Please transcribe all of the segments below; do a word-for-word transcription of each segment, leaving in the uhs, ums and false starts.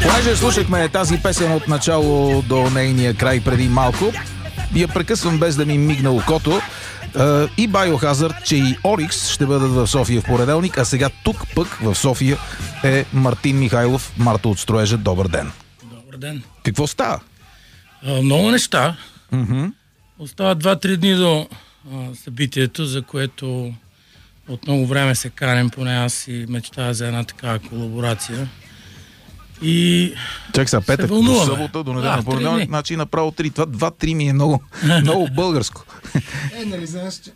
Понеже слушахме тази песен от начало до нейния край преди малко, я прекъсвам без да ми мигна окото. И Biohazard, че и Орикс ще бъдат в София в понеделник, а сега тук пък в София е Мартин Михайлов, Марта от Строежа. Добър ден. Добър ден. Какво става? А, много неща. Mm-hmm. Остават два-три дни до а, събитието, за което от много време се канем, поне аз и мечтая за една такава колаборация. И чак са петък, до събота, до неделя, да, понеделник, значи направо три. Това два-три ми е много, много българско. Е, нали знаеш, че...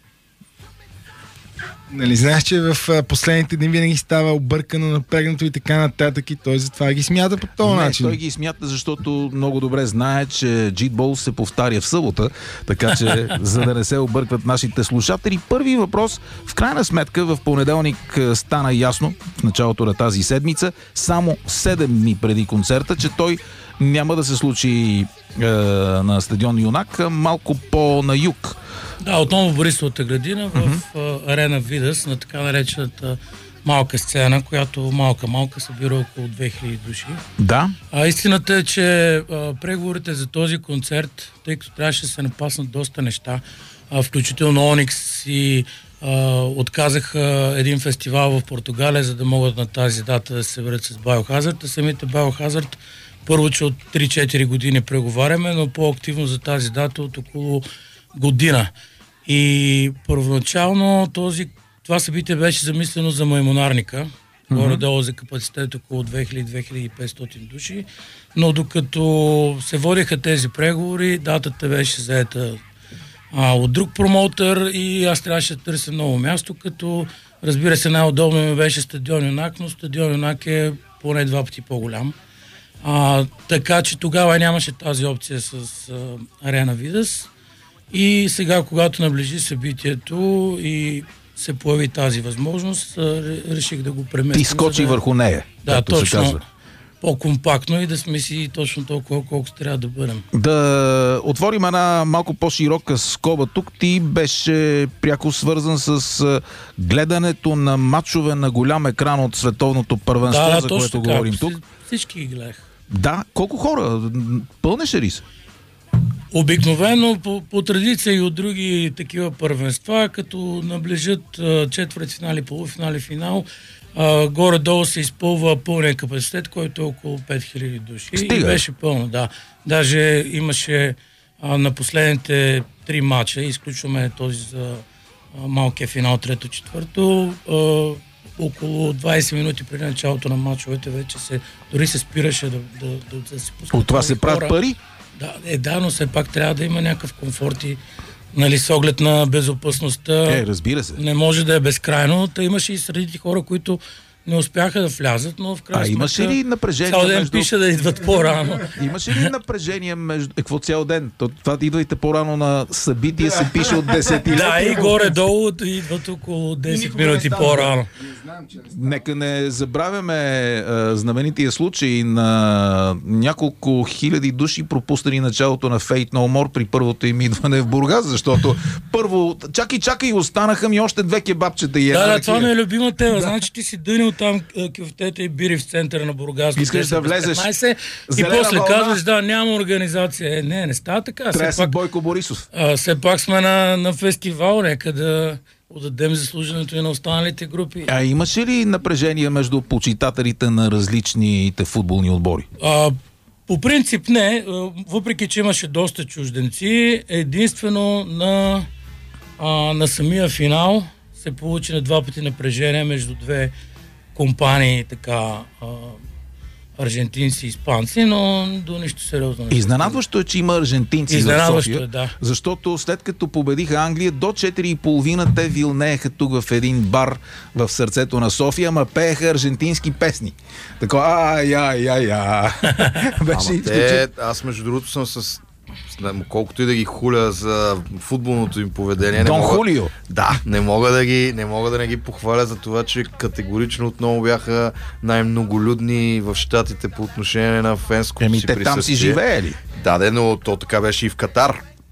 Нали знаеш, че в последните дни винаги става объркано, напрегнато и така нататък и той затова ги смята по този Не, начин. той ги смята, защото много добре знае, че Джитбол се повтаря в събота, така че за да не се объркват нашите слушатели. Първи въпрос, в крайна сметка в понеделник стана ясно, в началото на тази седмица, само седем дни преди концерта, че той няма да се случи е, на стадион Юнак, а малко по-на юг. Да, отново в Борисовата градина, в mm-hmm. арена Видас, на така наречената малка сцена, която малка-малка събира около две хиляди души. Да. А истината е, че а, преговорите за този концерт, тъй като трябваше да се напаснат доста неща, а, включително Оникс и а, отказаха един фестивал в Португалия, за да могат на тази дата да се съберат с Biohazard. А самите Biohazard първо, че от три-четири години преговаряме, но по-активно за тази дата от около година. И първоначално този, това събитие беше замислено за Маймонарника, mm-hmm. горе-долу за капацитет около две хиляди до две хиляди и петстотин души, но докато се водеха тези преговори, датата беше заета а, от друг промоутър и аз трябваше да търся ново място, като разбира се най-удобно ми беше стадион Юнак, но стадион Юнак е поне два пъти по-голям. А, така че тогава нямаше тази опция с а, арена Видас. И сега, когато наближи събитието и се появи тази възможност, реших да го преместим. Ти скочи да... върху нея, да, както точно, се казва. По-компактно и да сме си точно толкова, колкото трябва да бъдем. Да отворим една малко по-широка скоба. Тук ти беше пряко свързан с гледането на мачове на голям екран от световното първенство, да, за което така, говорим тук. Всички ги гледах. Да, колко хора? Пълнеше ли се? Обикновено по, по традиция и от други такива първенства, като наближат четвъртфинали, полуфинали, финал, а, горе-долу се изпълва пълния капацитет, който е около пет хиляди души. Стига. И беше пълно, да. Даже имаше а, на последните три матча, изключваме този за а, малкия финал, трето-четвърто, около двайсет минути преди началото на матчовете вече се, дори се спираше да, да, да, да се пускат. От това се правят пари? Да, е, да, но все пак трябва да има някакъв комфорт и, нали, с оглед на безопасността. Е, разбира се. Не може да е безкрайно. Та имаше и средите хора, които не успяха да влязат, но в крайна сметка... А имаше ли напрежение цял ден между... пише да идват по-рано. Имаше ли напрежение между... Е, какво цял ден? Това идвайте по-рано на събитие се пише от десет. Да, и горе-долу идват около десет минути по-рано. Нека не забравяме а, знаменития случай на няколко хиляди души пропуснали началото на Fate No More при първото им идване в Бургас, защото първо, чакай, чакай, останаха ми още две кебабчета и една. Да, да, това ми е любима тема. Значи ти си дънил там кюфтета и бири в центъра на Бургас. Искаш да влезеш. И после казваш, да, няма организация. Е, не, не става така. Трябва си Бойко Борисов. А, все пак сме на, на фестивал, нека да отдадем заслуженето и на останалите групи. А имаше ли напрежение между почитателите на различните футболни отбори? А, по принцип не, въпреки че имаше доста чужденци, единствено на, а, на самия финал се получи на два пъти напрежение между две компании, така, а, аржентинци и испанци, но до нищо сериозно. Изненадващо е, че има аржентинци в София, е, да. защото след като победиха Англия, до четири и половина те вилнееха тук в един бар в сърцето на София, ама пееха аржентински песни. Така, ай, ай, ай, ай. Ама те, аз между другото съм с колкото и да ги хуля за футболното им поведение. Дон мога... Хулио. Да, не мога да ги, не мога да не ги похваля за това, че категорично отново бяха най-многолюдни в щатите по отношение на фенското Еми, си те присъствие. там си живеели. Да, де, но то така беше и в Катар.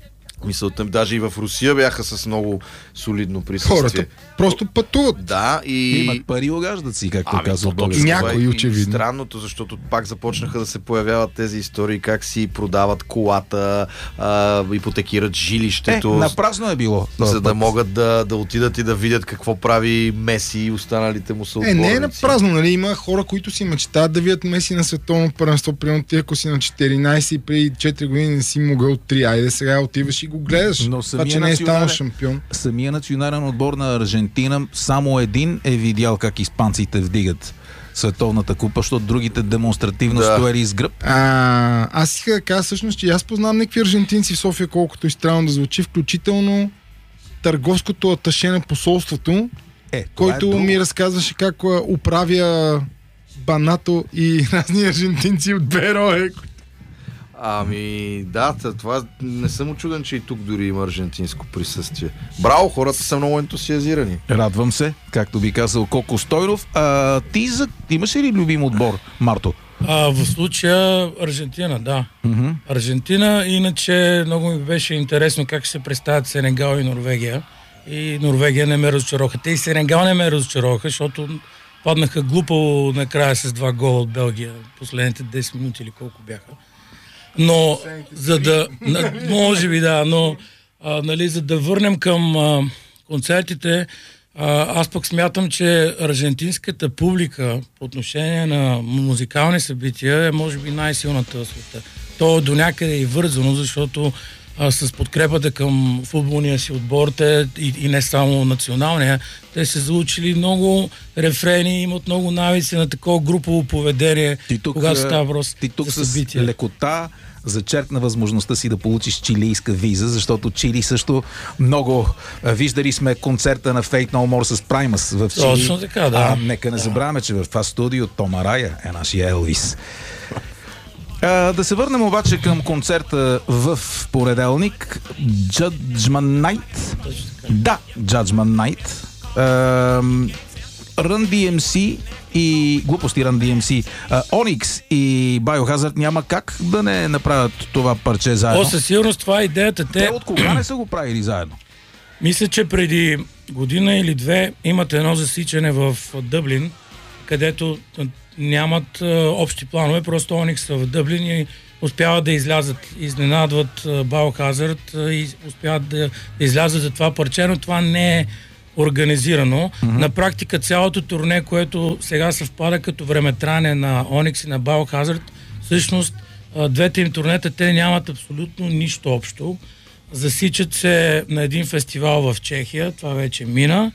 Мисълта, даже и в Русия бяха с много солидно присъствие. Хората просто пътуват. Да, и... Имат пари, огаждат си, както Ами, казва то, български. точно това Някои, е и очевидно. странното, защото пак започнаха да се появяват тези истории, как си продават колата, а, ипотекират Е, жилището, напразно е било. този за да път. могат да, да отидат и да видят какво прави Меси и останалите му Е, съотборници. не е на празно, нали? Има хора, които си мечтаят да видят Меси на световно първенство. Примерно ти, ако си на четиринайсет и преди четири години не си могъл три, айде сега отиваш и го гледаш. Но Това, самия че не е станал национален- шампион. Самия национален отбор на Аржентина само един е видял как испанците вдигат световната купа, защото другите демонстративно Да. стояли с гръб. А, аз иска да кажа всъщност, че аз познавам някакви аржентинци в София, колкото и странно да звучи, включително търговското аташе на посолството, Е, това който е друго. ми разказваше как а, управя Банато и разни аржентинци от Берое. Ами, да, т- това не съм очуден, че и тук дори има аржентинско присъствие. Браво, хората са много ентусиазирани. Радвам се, както би казал Коко Стойнов. А, ти за... имаш ли любим отбор, Марто? А, в случая Аржентина, да. Мгм. Аржентина, иначе много ми беше интересно как ще се представят Сенегал и Норвегия. И Норвегия не ме разочароха. Те и Сенегал не ме разочароха, защото паднаха глупо накрая с два гола от Белгия. Последните десет минути или колко бяха. Но, за да... на- Може би, да, но а, нали, за да върнем към а, концертите, а, аз пък смятам, че аржентинската публика по отношение на музикални събития е може би най-силната в света. То до някъде е и вързано, защото а, с подкрепата към футболния си отбор, те, и, и не само националния, те са заучили много рефрени, имат много навици на такова групово поведение, Ти тук, когато а, става въпрос ти тук за с събития. лекота зачеркна възможността си да получиш чилийска виза, защото Чили също много... а, Виждали сме концерта на Fate No More с Primus в Чили. Точно така, да. А, нека не забравяме, че в това студио Том Арая е нашия Елвис. А, да се върнем обаче към концерта в понеделник. Judgment Night. Да, Judgment Night. Ам, Run ди ем си и глупости Run ди ем си. А, Onyx и Biohazard няма как да не направят това парче заедно. О, със сигурност това е идеята. Те Те, от кога не са го правили заедно? мисля, че преди година или две имат едно засичане в Дъблин, където а, нямат а, общи планове, просто Onyx са в Дъблин и успяват да излязат, изненадват а, Biohazard а, и успяват да, да излязат за това парче, но това не е организирано. Mm-hmm. На практика цялото турне, което сега съвпада като времетраене на Onyx и на Biohazard, всъщност а, двете им турнета, те нямат абсолютно нищо общо. Засичат се на един фестивал в Чехия, това вече мина.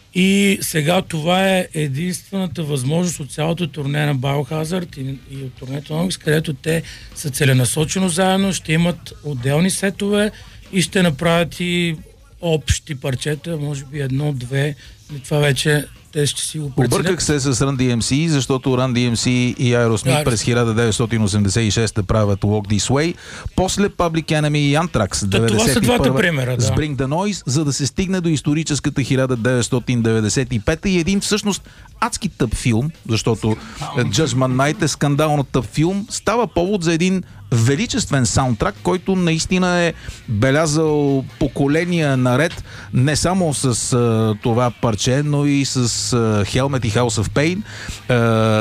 И сега това е единствената възможност от цялото турне на Biohazard и, и от турнето на Onyx, където те са целенасочено заедно, ще имат отделни сетове и ще направят и общи парчета, може би едно-две. И това вече те ще си го преценят. Обърках се с Run ди ем си, защото Run ди ем си и Aerosmith Да, през хиляда деветстотин осемдесет и шеста правят Walk This Way, после Public Enemy и Anthrax Та, това са двата примера, да. с Bring the Noise, за да се стигне до историческата хиляда деветстотин деветдесет и пета и един всъщност адски тъп филм, защото Judgment Night е скандално тъп филм, става повод за един величествен саундтрак, който наистина е белязал поколения наред, не само с а, това парче, но и с а, Helmet и House of Pain, а,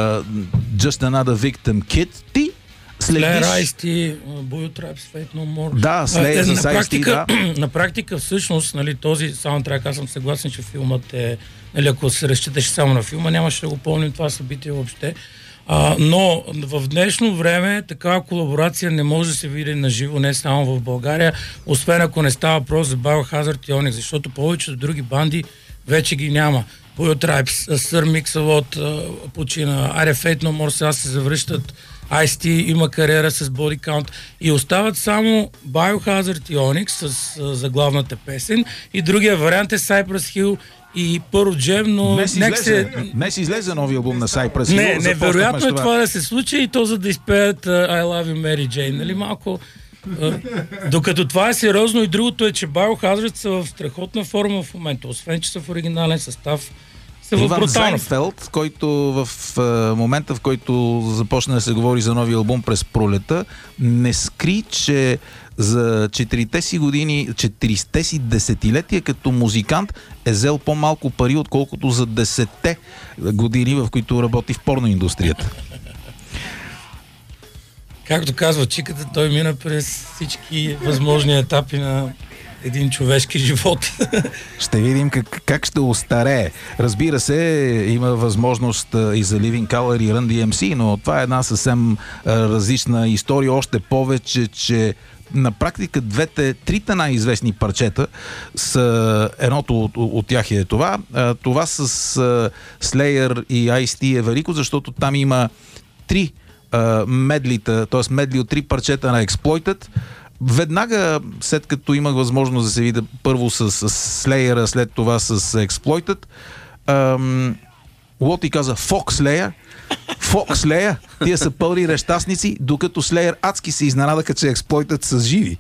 Just Another Victim Kid. Ти Slayer, следиш... Ice-T, Boy Tribes, Fate No More. Да, Slayer А, с на Ice-T, практика, да. на практика всъщност, нали, този саундтрак, аз съм съгласен, че филмът е, нали, ако се разчиташе само на филма, нямаше да го помним това събитие въобще. А, но в днешно време такава колаборация не може да се види на живо, не само в България, освен ако не става въпрос за Biohazard и Onyx, защото повечето други банди вече ги няма. Boy Tribes, Sir Mix-a-Lot почина, Aria Fate No More сега се завръщат, Ice-T има кариера с Body Count и остават само Biohazard и Onyx с а, заглавната песен и другия вариант е Cypress Hill и Pearl Jam, но Днес нека излезе, се... днес излезе нови албум на Cypress Hill. Не, Започнахме невероятно с е това да се случи и то за да изпеят uh, I Love You Mary Jane. Нали малко... Uh, докато това е сериозно и другото е, че Biohazard са в страхотна форма в момента. Освен, че са в оригинален състав, са в Иван бруталност. Зайнфелд, който в а, момента, в който започна да се говори за новия албум през пролета, не скри, че за четирите си години, четирите си десетилетия като музикант е взел по-малко пари, отколкото за десетте години, в които работи в порноиндустрията. Както казва чиката, той мина през всички възможни етапи на един човешки живот. Ще видим как, как ще остарее. Разбира се, има възможност и за Living Colour и Run ди ем си, но това е една съвсем а, различна история. Още повече, че на практика двете, трите най-известни парчета са, едното от, от тях е това. А, това с а, Slayer и Ice-T е велико, защото там има три а, медлита, т.е. медли от три парчета на Exploited. Веднага, след като имах възможност да се видя първо с, с Slayer, след това с Exploited, ам, Лоти каза Fox Slayer, Fox Slayer, тия са пълни нещастници, докато Slayer адски се изненадаха, че Exploited са живи.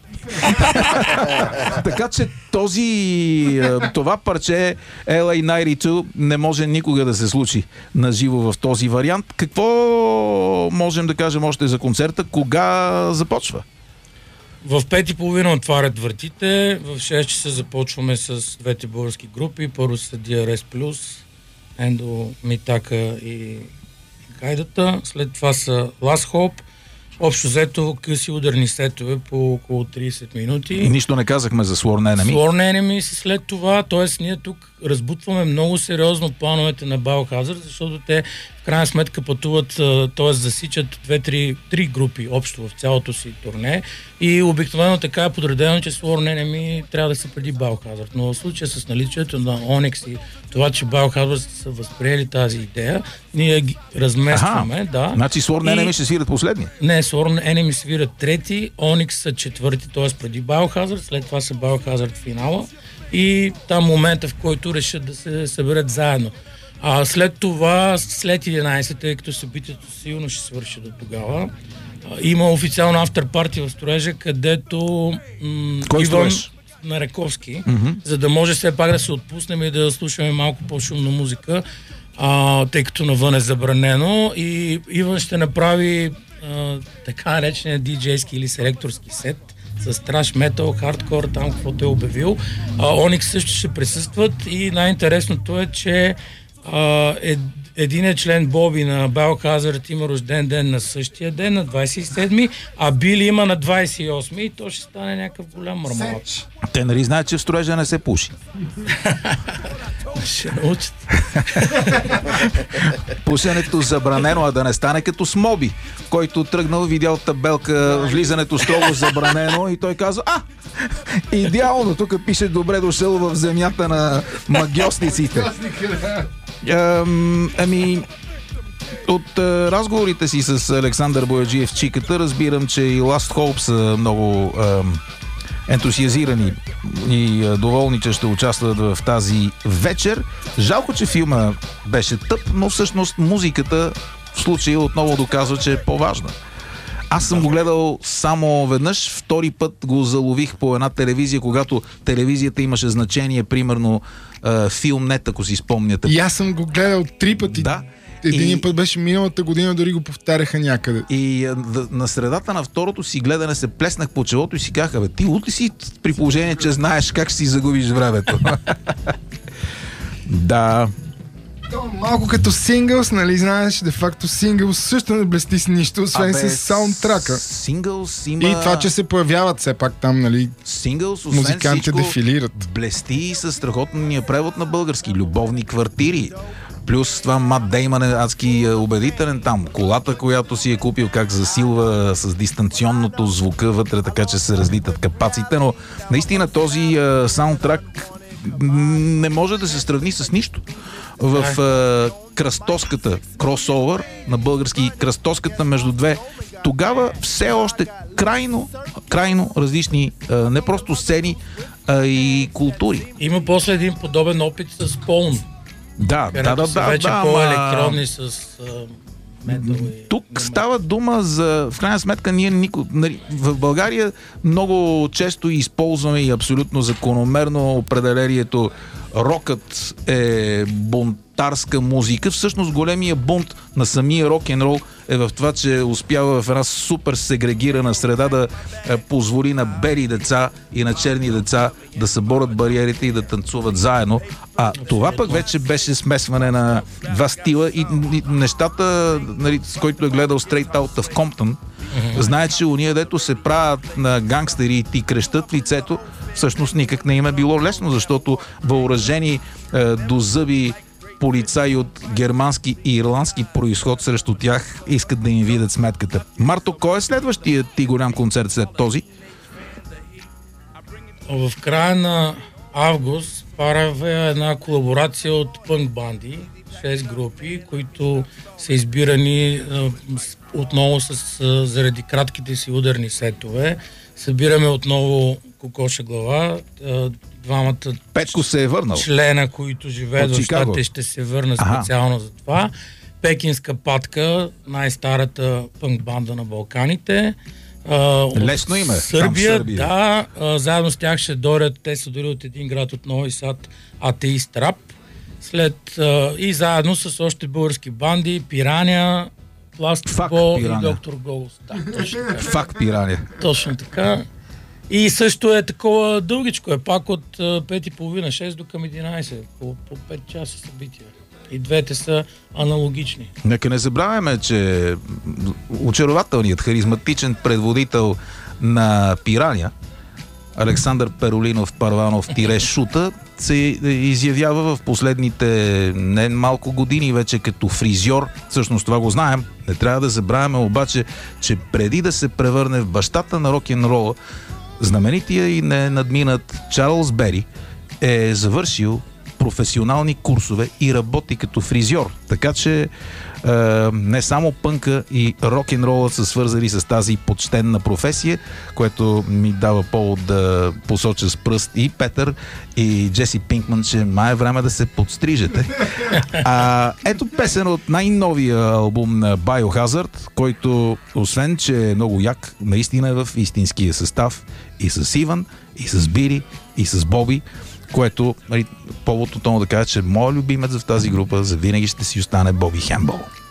Така че този, това парче Ел Ей деветдесет и две не може никога да се случи на живо в този вариант. Какво можем да кажем още за концерта? Кога започва? В пет и половина отварят вратите, в шест часа започваме с двете български групи. Първо са Ди Ар Ес Плюс, Ендо, Митака и Гайдата. След това са Last Hope. Общо взето къси ударни сетове по около трийсет минути. Нищо не казахме за Sworn Enemy. Sworn Enemy след това, т.е. ние тук разбутваме много сериозно плановете на Biohazard, защото те в крайна сметка пътуват, т.е. засичат две-три три групи общо в цялото си турне и обикновено така е подредено, че Sworn Enemy трябва да се преди Biohazard. Но в случая с наличието на Onyx и това, че Biohazard са възприели тази идея, ние ги разместваме. Аха, да. Значи Sworn Enemy и... ще свират последния? Не, Sworn Enemy свират трети, Onyx са четвърти, т.е. преди Biohazard, след това са Biohazard финала и там момента, в който решат да се съберат заедно. А след това, след единайсет, тъй като събитието силно ще свърши до тогава, има официално авторпарти в строежа, където м- Кой Иван строеж? на Раковски, Mm-hmm. за да може все пак да се отпуснем и да слушаме малко по-шумна музика, а, тъй като навън е забранено. И Иван ще направи а, така наречения диджейски или селекторски сет с траш метал, хардкор, там каквото е обявил. Onyx също ще присъстват и най-интересното е, че а, е, един е член Боби на Biohazard, има рожден ден на същия ден, на двайсет и седми, а Били има на двайсет и осми и то ще стане някакъв голям мармалат. Те нали знаят, че в строежа не се пуши? Ще научат. Пушенето забранено, а да не стане като с Моби, който тръгнал, видял табелка, влизането строго забранено и той каза, а, идеално, тук пише добре дошъл в земята на магьосниците. Ам, ами, от а, разговорите си с Александър Бояджиев Чиката разбирам, че и Last Hope са много ам, ентусиазирани и а, доволни, че ще участват в тази вечер. Жалко, че филма беше тъп, но всъщност музиката в случая отново доказва, че е по-важна. Аз съм го гледал само веднъж, втори път го залових по една телевизия, когато телевизията имаше значение, примерно Филмнет, ако си спомняте. И аз съм го гледал три пъти. Да. Един и... път беше миналата година, дори го повтаряха някъде. И а, на средата на второто си гледане се плеснах по челото и си казах, бе, ти лут ли си при положение, че знаеш как ще си загубиш времето? Да. Малко като сингълс, нали, знаеш, де факто сингълс също не блести с нищо, освен с саундтрака. Сингълс има... И това, че се появяват все пак там, нали, Сингълс, освен музикантите всичко, дефилират. блести със страхотния превод на български. Любовни квартири. Плюс това Мат Деймън е адски убедителен там. Колата, която си е купил, как засилва с дистанционното звука вътре, така че се разлитат капаците, но наистина този а, саундтрак не може да се сравни с нищо. В а, кръстоската, кросовър на български, кръстоската между две, тогава все още крайно, крайно различни а, не просто сцени, а и култури. Има после един подобен опит с Полн. Да, да, да, да, вече да, по-електронни с а, метал и... Тук става дума за, в крайна сметка, ние нико, нали, в България много често използваме и абсолютно закономерно определението рокът е бунт, бунтарска музика. Всъщност големия бунт на самия рок-н-рол е в това, че успява в една супер сегрегирана среда да е, позволи на бели деца и на черни деца да съборят бариерите и да танцуват заедно. А това пък вече беше смесване на два стила и, и нещата, нали, с който е гледал Straight Outta Compton, знае, че уния, дето се правят на гангстери и ти крещат в лицето, всъщност никак не им е било лесно, защото въоръжени е, до зъби полицаи от германски и ирландски произход срещу тях искат да им видят сметката. Марто, кой е следващия ти голям концерт след този? В края на август правя една колаборация от пънк банди, шест групи, които са избирани а, с, отново с, а, заради кратките си ударни сетове. Събираме отново Кокоша глава, а, двамата Петко се е върнал. Члена, които живеят в Щатите, ще се върна специално ага. за това. Пекинска патка, най-старата пънк банда на Балканите. Uh, Лесно име. Сърбия, Сърбия. да. Uh, заедно с тях ще дойдат, те са дори от един град от Нови Сад, Атеист Рап. След uh, и заедно с още български банди, Пираня, Пластикбол и Доктор Голос. Да, точно така. Фак Пираня. Точно така. И също е такова дългичко, е пак от пет и половина, шест до към единайсет, по, по пет часа събития. И двете са аналогични. Нека не забравяме, че очарователният, харизматичен предводител на Пираня, Александър Перолинов Парванов тире Шута, се изявява в последните не малко години вече като фризьор. Всъщност това го знаем. Не трябва да забравяме обаче, че преди да се превърне в бащата на рок-н-рола, знаменития и не надминат Чарлз Бери е завършил професионални курсове и работи като фризьор. Така че е, не само пънка и рок-н-рола са свързани с тази почтенна професия, което ми дава повод да посоча с пръст и Петър, и Джеси Пинкман, че май е време да се подстрижете. А, ето песен от най-новия албум на Biohazard, който освен, че е много як, наистина е в истинския състав и с Иван, и с Бири, и с Боби, което повод отново да кажа, че моят любимец в тази група завинаги ще си остане Боби Хембъл.